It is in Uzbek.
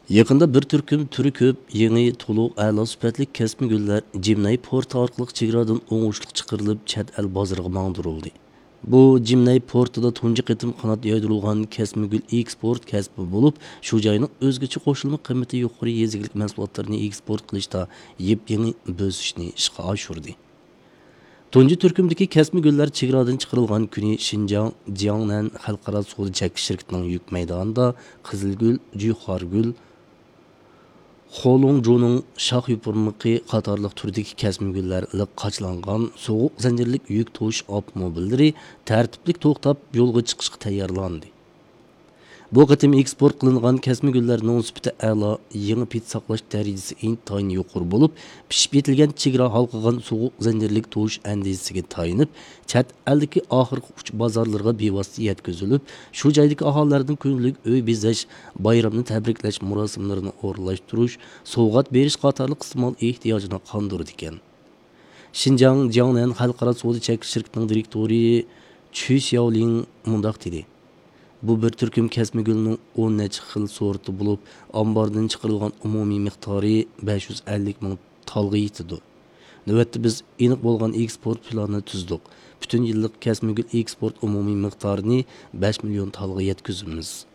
Yaqında bir türküm türü köp, yeni, to'liq, a'lo sifatli kasbi gullar Jimnay porti orqali chegaradan o'ng'ishli chiqarilib, chet el bozoriga mangdirildi. Bu Jimnay portida tunji qitim qanot yoydirilgan kasbi gul eksport kasbi bo'lib, shu joyning o'zgacha qo'shilma qiymati yuqori yezilik mahsulotlarini eksport qilishda yep-yangi bosishni ishga oshirdi. Tunji turkumdagi kasbi gullar chegaradan chiqarilgan kuni Xinjiang Jiangnan xalqaro savdo chekish shirkatining yuk maydonida Qizilgul, Juxargul, Xolongjuning shox yupurmiqi qatorliq turdagi kasmigullar iliq qochlangan sovuq zanjirlik yuk to'sh avtomobillari tartiblik to'xtab yo'lga chiqishga tayyorlandi. Bu qatim eksport qilingan kasmigullarning sifati a'lo, yangi pit saqlash darajasi intayin yuqori bo'lib, pishib yetilgan chegara halqagan sovuq zanjirlik to'sh andisiga tayinib, chat eldagi oxirgi uch bozorlarga bevosita yetkazilib, shu joydagi aholilarning kunlik uy bezash, bayramni tabriklash marosimlarini o'rinlashtirish, sovg'at berish qatorli iste'mol ehtiyojini qondirdi ekan. Xinjiang Jiangnan xalqaro savdo chekish shirkatining direktori Chu Xiaoling mundaq dedi. Bu bir türküm kesme gülünün 10 neçə xil sorti bulup, ambardan çıkarılgan umumi miqdari 550 ming talga yetidi. Növətdə biz eniq bolğan eksport planını tüzdük. Bütün yıllık kesme gül eksport umumi miqdarini 5 milyon talga yetkizimiz.